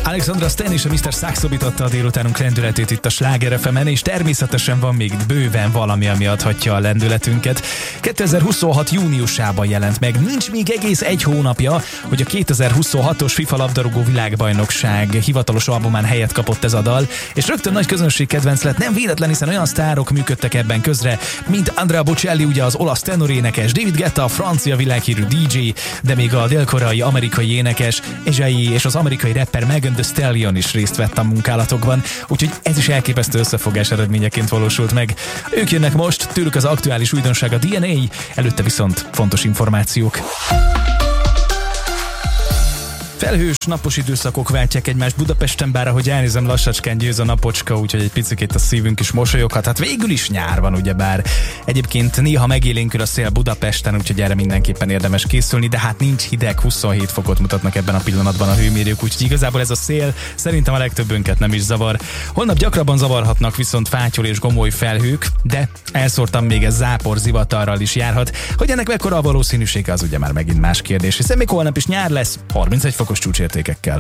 Alexandra Stan és a Mr. Saxo adta a délutánunk lendületét itt a Sláger FM-en, és természetesen van még bőven valami, ami adhatja a lendületünket. 2026 júniusában jelent meg, nincs még egész egy hónapja, hogy a 2026-os FIFA labdarúgó világbajnokság hivatalos albumán helyet kapott ez a dal, és rögtön nagy közönség kedvenc lett, nem véletlen, hiszen olyan sztárok működtek ebben közre, mint Andrea Bocelli, ugye az olasz tenorénekes, David Guetta, a francia világhírű DJ, de még a dél-koreai amerikai énekes, Ezsai és az amerikai rapper Megan Thee Stallion is részt vett a munkálatokban, úgyhogy ez is elképesztő összefogás eredményeként valósult meg. Ők jönnek most, tőlük az aktuális újdonság a DNA, előtte viszont fontos információk. Felhős, napos időszakok váltják egymást Budapesten, bár ahogy elnézem, lassacskán győz a napocska, úgyhogy egy picikét a szívünk is mosolyoghat. Hát végül is nyár van, ugyebár. Egyébként néha megélénkül a szél Budapesten, úgyhogy erre mindenképpen érdemes készülni, de hát nincs hideg, 27 fokot mutatnak ebben a pillanatban a hőmérők, úgyhogy igazából ez a szél szerintem a legtöbbünket nem is zavar. Holnap gyakrabban zavarhatnak viszont fátyol és gomoly felhők, de elszórtam még ez zápor zivatarral is járhat. Hogy ennek mekkora a valószínűsége, az ugye már megint más kérdés, hiszen még holnap is nyár lesz, 31 fokos csúcsértékekkel.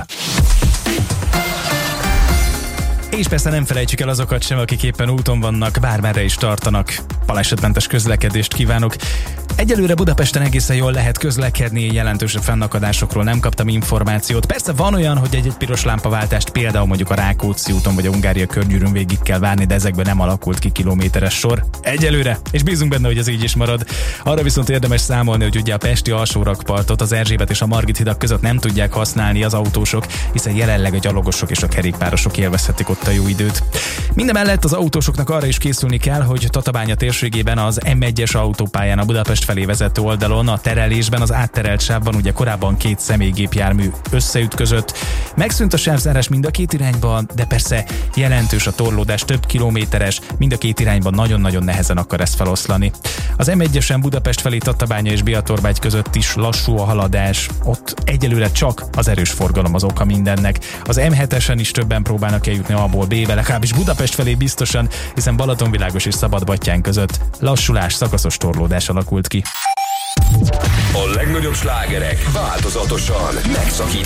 És persze nem felejtsük el azokat sem, akik éppen úton vannak, bármerre is tartanak. Balesetmentes közlekedést kívánok. Egyelőre Budapesten egészen jól lehet közlekedni, jelentősebb fennakadásokról nem kaptam információt. Persze van olyan, hogy egy piros lámpaváltást például mondjuk a Rákóczi úton vagy a Hungária körgyűrűn végig kell várni, de ezekben nem alakult ki kilométeres sor. Egyelőre, és bízunk benne, hogy ez így is marad. Arra viszont érdemes számolni, hogy ugye a pesti alsórakpartot az Erzsébet és a Margit hidak között nem tudják használni az autósok, hiszen jelenleg a gyalogosok és a kerékpárosok élvezhetik ott a jó időt. Mindemellett az autósoknak arra is készülni kell, hogy Tatabánya térségében az M1-es autópályán a Budapest felé vezető oldalon, a terelésben, az átterelt sávban ugye korábban két személygépjármű összeütközött. Megszűnt a sávzárás mind a két irányban, de persze jelentős a torlódás, több kilométeres, mind a két irányban nagyon-nagyon nehezen akar ezt feloszlani. Az M1-esen Budapest felé Tatabánya és Biatorbágy között is lassú a haladás, ott egyelőre csak az erős forgalom az oka mindennek. Az M7-esen is többen próbálnak eljutni A-ból B-be, legalábbis Budapest felé biztosan, hiszen Balatonvilágos és Szabadbattyán között lassulás, szakaszos torlódás alakult ki. A legnagyobb slágerek változatosan megszakítva.